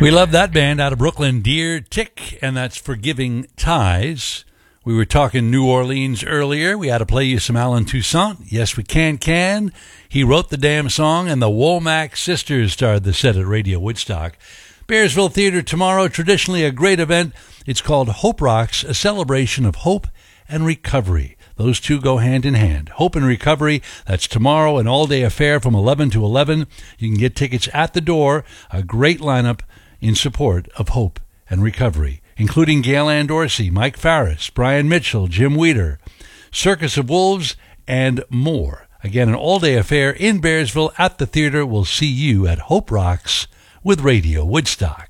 We love that band out of Brooklyn, Dear Tick, and that's Forgiving Ties. We were talking New Orleans earlier. We had to play you some Alan Toussaint. Yes, we can. He wrote the damn song, and the Womack Sisters starred the set at Radio Woodstock. Bearsville Theater tomorrow, traditionally a great event. It's called Hope Rocks, a celebration of hope and recovery. Those two go hand in hand. Hope and Recovery, that's tomorrow, an all-day affair from 11 to 11. You can get tickets at the door. A great lineup in support of hope and recovery, including Gail Ann Dorsey, Mike Farris, Brian Mitchell, Jim Weeder, Circus of Wolves, and more. Again, an all-day affair in Bearsville at the theater. We'll see you at Hope Rocks with Radio Woodstock.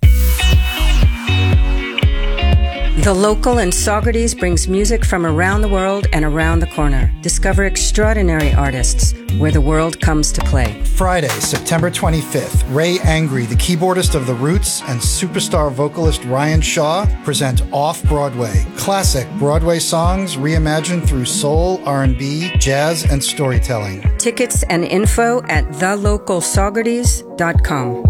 The Local in Saugerties brings music from around the world and around the corner. Discover extraordinary artists where the world comes to play. Friday, September 25th, Ray Angry, the keyboardist of The Roots, and superstar vocalist Ryan Shaw present Off-Broadway. Classic Broadway songs reimagined through soul, R&B, jazz, and storytelling. Tickets and info at thelocalsaugerties.com.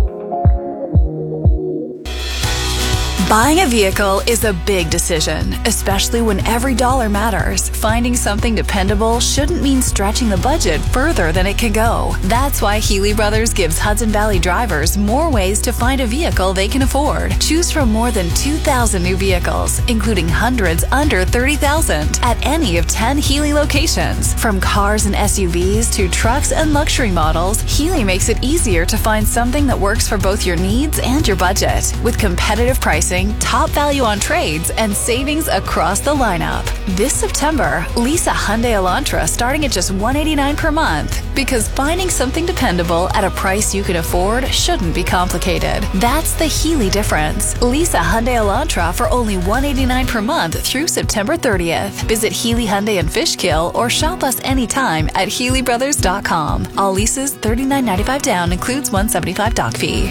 Buying a vehicle is a big decision, especially when every dollar matters. Finding something dependable shouldn't mean stretching the budget further than it can go. That's why Healy Brothers gives Hudson Valley drivers more ways to find a vehicle they can afford. Choose from more than 2,000 new vehicles, including hundreds under $30,000 at any of 10 Healy locations. From cars and SUVs to trucks and luxury models, Healy makes it easier to find something that works for both your needs and your budget. With competitive pricing, top value on trades, and savings across the lineup. This September, lease a Hyundai Elantra starting at just $189 per month. Because finding something dependable at a price you can afford shouldn't be complicated. That's the Healy difference. Lease a Hyundai Elantra for only $189 per month through September 30th. Visit Healy Hyundai in Fishkill or shop us anytime at HealyBrothers.com. All leases $39.95 down, includes $175 dock fee.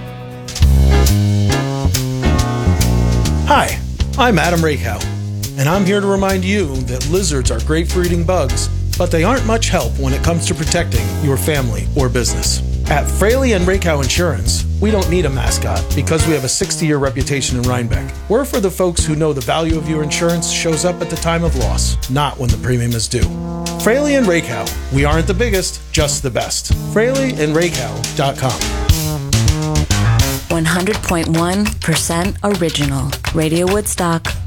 Hi, I'm Adam Rakow, and I'm here to remind you that lizards are great for eating bugs, but they aren't much help when it comes to protecting your family or business. At Fraley and Rakow Insurance, we don't need a mascot because we have a 60-year reputation in Rhinebeck. We're for the folks who know the value of your insurance shows up at the time of loss, not when the premium is due. Fraley and Rakow, we aren't the biggest, just the best. FraleyandRakow.com. 100.1% original. Radio Woodstock.